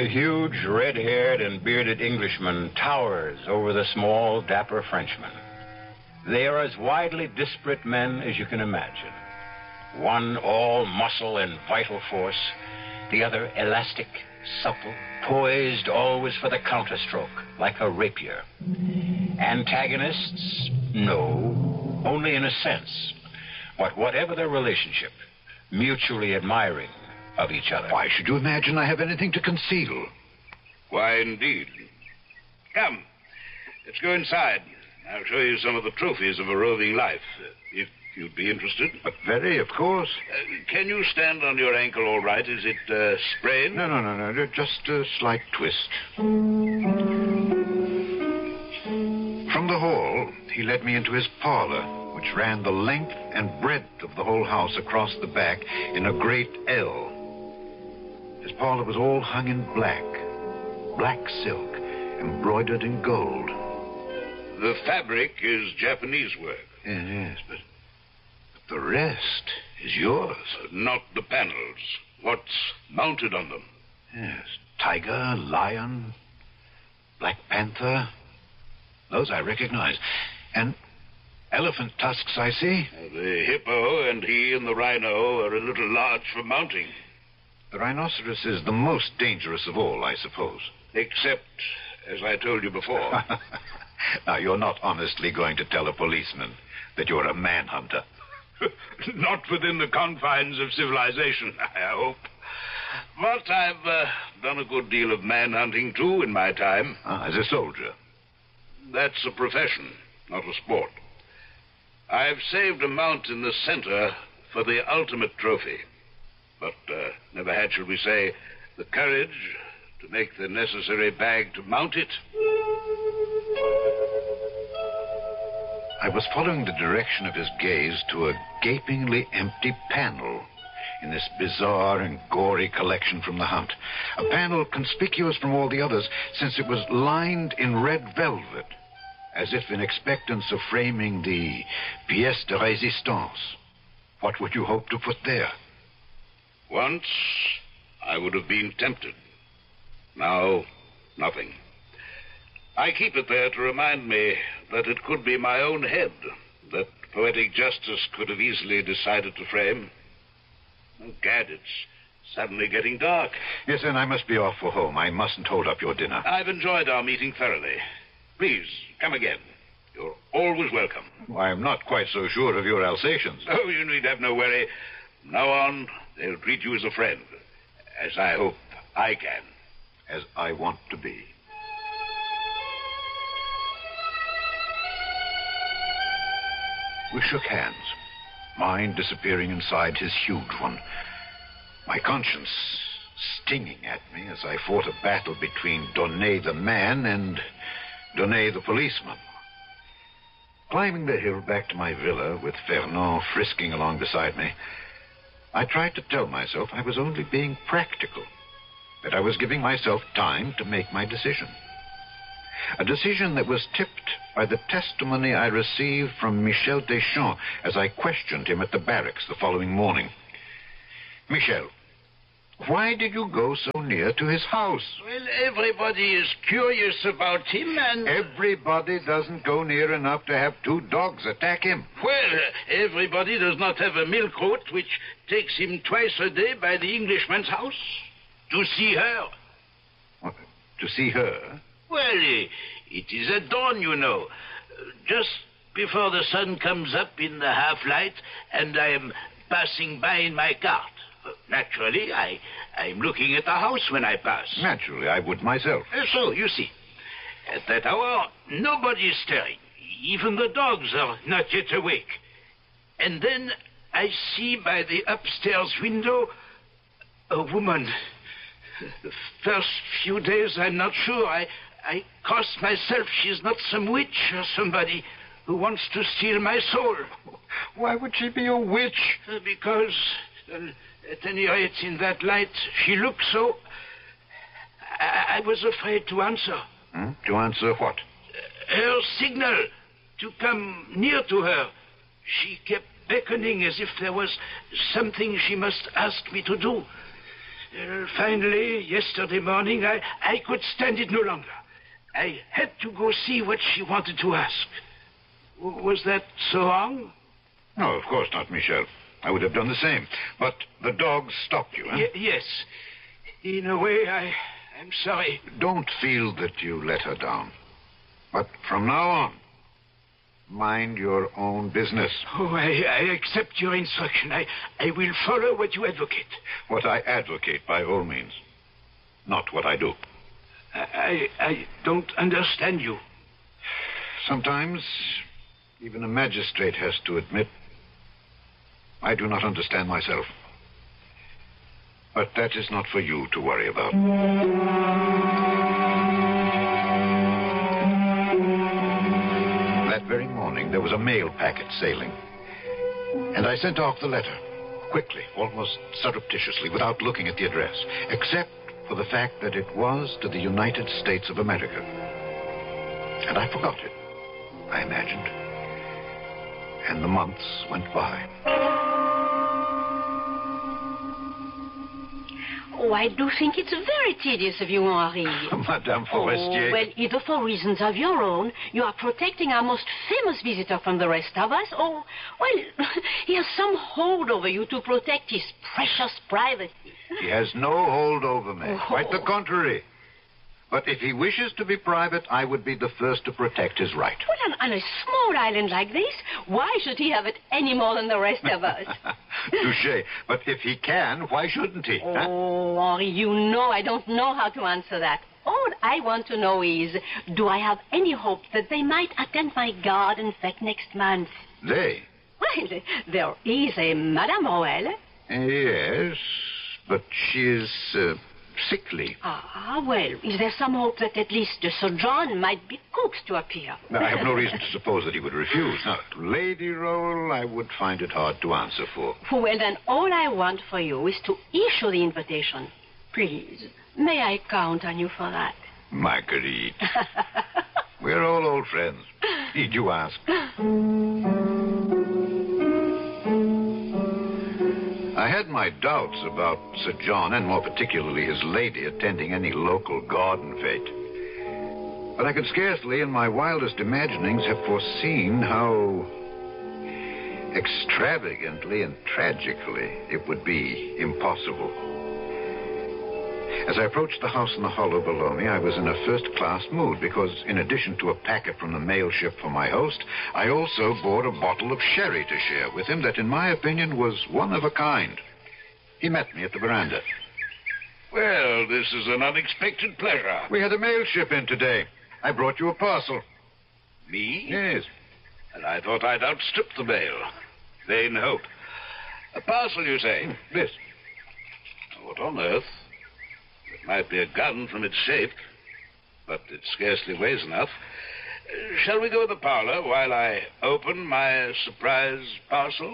A huge, red-haired and bearded Englishman towers over the small, dapper Frenchman. They are as widely disparate men as you can imagine. One all muscle and vital force, the other elastic, supple, poised always for the counterstroke, like a rapier. Antagonists? No, only in a sense. But whatever their relationship, mutually admiring of each other. Why should you imagine I have anything to conceal? Why, indeed. Come, let's go inside. I'll show you some of the trophies of a roving life, if you'd be interested. But very, of course. Can you stand on your ankle all right? Is it sprained? No. Just a slight twist. From the hall, he led me into his parlor, which ran the length and breadth of the whole house across the back in a great L. His parlor was all hung in black silk, embroidered in gold. The fabric is Japanese work. Yes, but the rest is yours. Not the panels. What's mounted on them? Yes, tiger, lion, black panther. Those I recognize. And elephant tusks, I see. The hippo and he and the rhino are a little large for mounting. The rhinoceros is the most dangerous of all, I suppose. Except, as I told you before. Now, you're not honestly going to tell a policeman that you're a manhunter. Not within the confines of civilization, I hope. But I've done a good deal of manhunting, too, in my time. As a soldier? That's a profession, not a sport. I've saved a mount in the center for the ultimate trophy. But never had, shall we say, the courage to make the necessary bag to mount it. I was following the direction of his gaze to a gapingly empty panel in this bizarre and gory collection from the hunt. A panel conspicuous from all the others since it was lined in red velvet, as if in expectance of framing the pièce de résistance. What would you hope to put there? Once, I would have been tempted. Now, nothing. I keep it there to remind me that it could be my own head that poetic justice could have easily decided to frame. Oh, gad, it's suddenly getting dark. Yes, and I must be off for home. I mustn't hold up your dinner. I've enjoyed our meeting thoroughly. Please, come again. You're always welcome. I'm not quite so sure of your Alsatians. Oh, you need have no worry. From now on, they'll treat you as a friend, as I hope I can. As I want to be. We shook hands, mine disappearing inside his huge one, my conscience stinging at me as I fought a battle between Donnet the man and Donnet the policeman. Climbing the hill back to my villa with Fernand frisking along beside me, I tried to tell myself I was only being practical, that I was giving myself time to make my decision. A decision that was tipped by the testimony I received from Michel Deschamps as I questioned him at the barracks the following morning. Michel, why did you go so near to his house? Well, everybody is curious about him and... Everybody doesn't go near enough to have two dogs attack him. Well, everybody does not have a milk route which takes him twice a day by the Englishman's house to see her. What, to see her? Well, it is at dawn, you know. Just before the sun comes up in the half-light and I am passing by in my cart. Naturally, I'm looking at the house when I pass. Naturally, I would myself. So, you see, at that hour, nobody is stirring. Even the dogs are not yet awake. And then I see by the upstairs window a woman. The first few days, I'm not sure. I crossed myself. She's not some witch or somebody who wants to steal my soul. Why would she be a witch? Because, at any rate, in that light, she looked so... I was afraid to answer. To answer what? Her signal to come near to her. She kept beckoning as if there was something she must ask me to do. Finally, yesterday morning, I could stand it no longer. I had to go see what she wanted to ask. Was that so wrong? No, of course not, Michel. I would have done the same. But the dogs stopped you, eh? Yes. In a way, I'm sorry. Don't feel that you let her down. But from now on, mind your own business. Oh, I accept your instruction. I will follow what you advocate. What I advocate, by all means. Not what I do. I don't understand you. Sometimes, even a magistrate has to admit, I do not understand myself. But that is not for you to worry about. That very morning, there was a mail packet sailing. And I sent off the letter, quickly, almost surreptitiously, without looking at the address, except for the fact that it was to the United States of America. And I forgot it, I imagined. And the months went by. Oh, I do think it's very tedious of you, Henri. Madame Forestier. Oh, well, either for reasons of your own, you are protecting our most famous visitor from the rest of us, or, well, he has some hold over you to protect his precious privacy. He has no hold over me. Oh. Quite the contrary. But if he wishes to be private, I would be the first to protect his right. Well, on a small island like this, why should he have it any more than the rest of us? Touché. But if he can, why shouldn't he? Huh? Oh, Henri, you know I don't know how to answer that. All I want to know is, do I have any hope that they might attend my garden fete next month? They? Well, there is a Madame Roel. Yes, but she is sickly. Ah, well, is there some hope that at least Sir John might be coaxed to appear? Now, I have no reason to suppose that he would refuse. Now, to Lady Roll, I would find it hard to answer for. Well, then all I want for you is to issue the invitation. Please, may I count on you for that? Marguerite. We're all old friends. Need you ask? I had my doubts about Sir John, and more particularly his lady, attending any local garden fete. But I could scarcely, in my wildest imaginings, have foreseen how extravagantly and tragically it would be impossible. As I approached the house in the hollow below me, I was in a first-class mood because, in addition to a packet from the mail ship for my host, I also bought a bottle of sherry to share with him that, in my opinion, was one of a kind. He met me at the veranda. Well, this is an unexpected pleasure. We had a mail ship in today. I brought you a parcel. Me? Yes. And I thought I'd outstrip the mail. Vain hope. A parcel, you say? This. What on earth? It might be a gun from its shape, but it scarcely weighs enough. Shall we go to the parlor while I open my surprise parcel?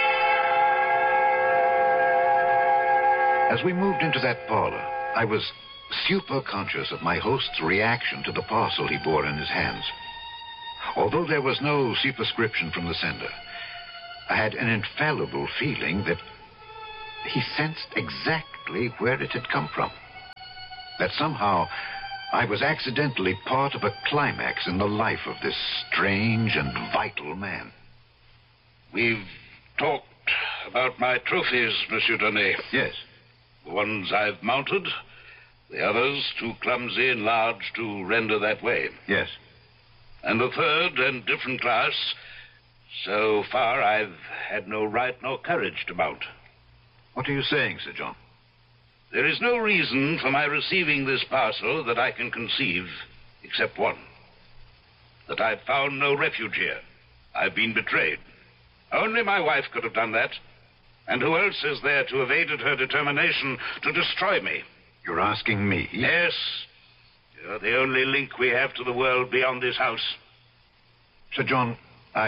As we moved into that parlor, I was super conscious of my host's reaction to the parcel he bore in his hands. Although there was no superscription from the sender, I had an infallible feeling that he sensed exactly where it had come from. That somehow I was accidentally part of a climax in the life of this strange and vital man. We've talked about my trophies, Monsieur Donnet. Yes. The ones I've mounted, the others too clumsy and large to render that way. Yes. And the third and different class, so far I've had no right nor courage to mount. What are you saying, Sir John? There is no reason for my receiving this parcel that I can conceive, except one. That I've found no refuge here. I've been betrayed. Only my wife could have done that. And who else is there to have aided her determination to destroy me? You're asking me? Yes. You're the only link we have to the world beyond this house. Sir John,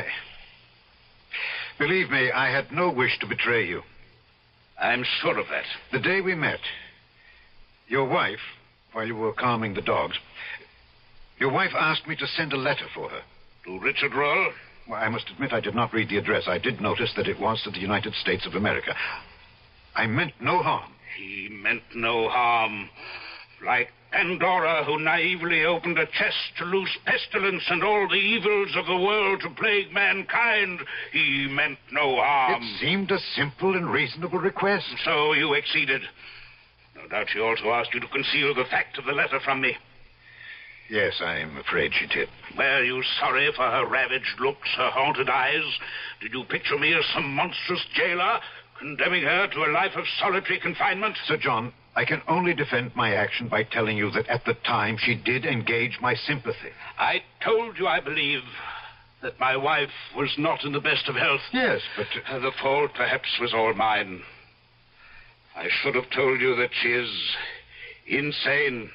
believe me, I had no wish to betray you. I'm sure of that. The day we met, your wife, while you were calming the dogs, your wife asked me to send a letter for her. To Richard Roll? Well, I must admit I did not read the address. I did notice that it was to the United States of America. I meant no harm. He meant no harm. Like Pandora, who naively opened a chest to loose pestilence and all the evils of the world to plague mankind, he meant no harm. It seemed a simple and reasonable request. So you acceded. No doubt she also asked you to conceal the fact of the letter from me. Yes, I'm afraid she did. Were you sorry for her ravaged looks, her haunted eyes? Did you picture me as some monstrous jailer, condemning her to a life of solitary confinement? Sir John, I can only defend my action by telling you that at the time she did engage my sympathy. I told you, I believe, that my wife was not in the best of health. Yes, but... The fault perhaps was all mine. I should have told you that she is insane.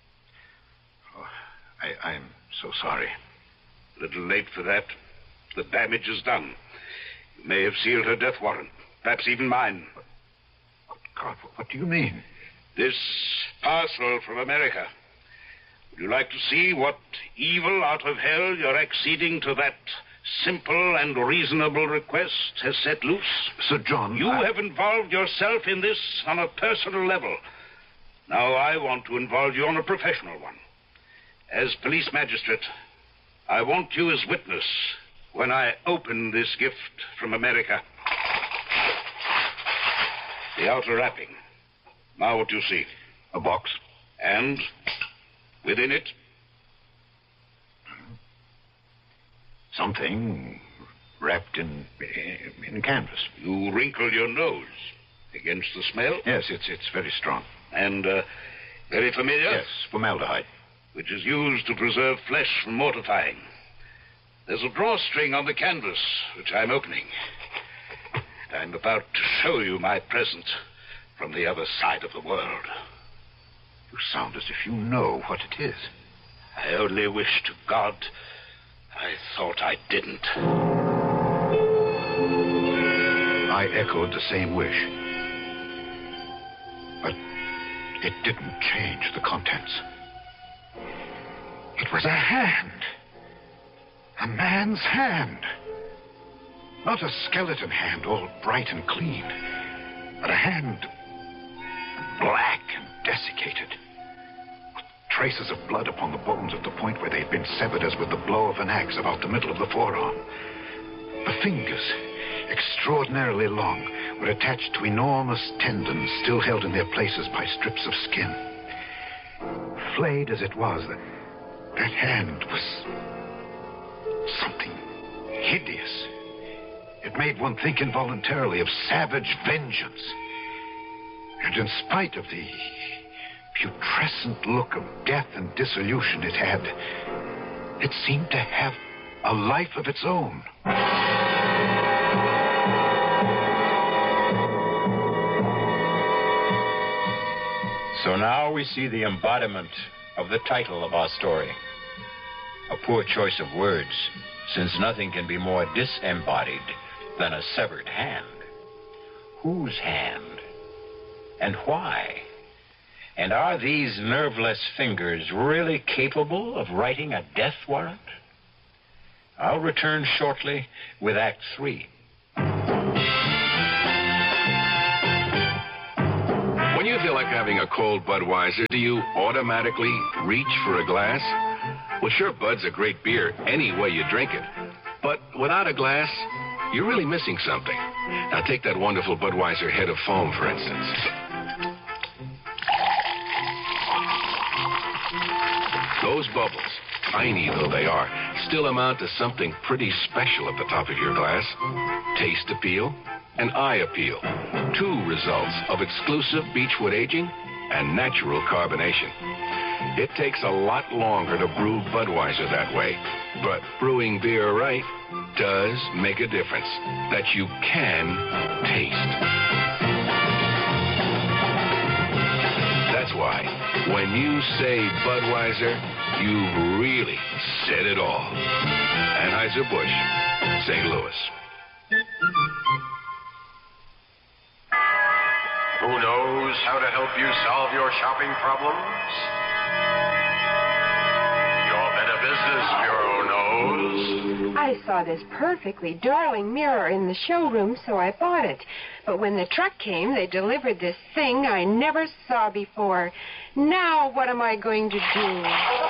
I'm so sorry. A little late for that. The damage is done. You may have sealed her death warrant. Perhaps even mine. God, what do you mean? This parcel from America. Would you like to see what evil out of hell your acceding to that simple and reasonable request has set loose? Sir John, You have involved yourself in this on a personal level. Now I want to involve you on a professional one. As police magistrate, I want you as witness when I open this gift from America. The outer wrapping. Now what do you see? A box. And within it? Something wrapped in canvas. You wrinkle your nose against the smell? Yes, it's very strong. And very familiar? Yes, formaldehyde. Which is used to preserve flesh from mortifying. There's a drawstring on the canvas, which I'm opening. I'm about to show you my present from the other side of the world. You sound as if you know what it is. I only wish to God I thought I didn't. I echoed the same wish. But it didn't change the contents. It was a hand. A man's hand. Not a skeleton hand, all bright and clean, but a hand black and desiccated, with traces of blood upon the bones at the point where they'd been severed as with the blow of an axe about the middle of the forearm. The fingers, extraordinarily long, were attached to enormous tendons still held in their places by strips of skin. Flayed as it was, that hand was something hideous. It made one think involuntarily of savage vengeance. And in spite of the putrescent look of death and dissolution it had, it seemed to have a life of its own. So now we see the embodiment of the title of our story. A poor choice of words, since nothing can be more disembodied than a severed hand. Whose hand? And why? And are these nerveless fingers really capable of writing a death warrant? I'll return shortly with Act 3. When you feel like having a cold Budweiser, do you automatically reach for a glass? Well, sure, Bud's a great beer any way you drink it. But without a glass, you're really missing something. Now, take that wonderful Budweiser head of foam, for instance. Those bubbles, tiny though they are, still amount to something pretty special at the top of your glass. Taste appeal and eye appeal. Two results of exclusive beechwood aging and natural carbonation. It takes a lot longer to brew Budweiser that way, but brewing beer right does make a difference that you can taste. That's why when you say Budweiser, you've really said it all. Anheuser-Busch, St. Louis. Who knows how to help you solve your shopping problems? Your Better Business Bureau knows. I saw this perfectly darling mirror in the showroom, so I bought it. But when the truck came, they delivered this thing I never saw before. Now what am I going to do?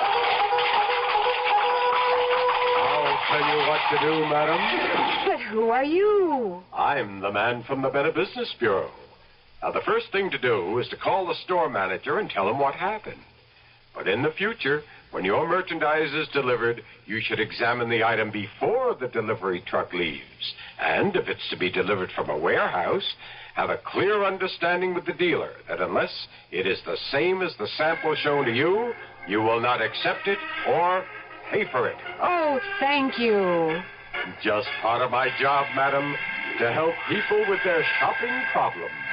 I'll tell you what to do, madam. But who are you? I'm the man from the Better Business Bureau. Now, the first thing to do is to call the store manager and tell him what happened. But in the future, when your merchandise is delivered, you should examine the item before the delivery truck leaves. And if it's to be delivered from a warehouse, have a clear understanding with the dealer that unless it is the same as the sample shown to you, you will not accept it or pay for it. Oh, thank you. Just part of my job, madam, to help people with their shopping problems.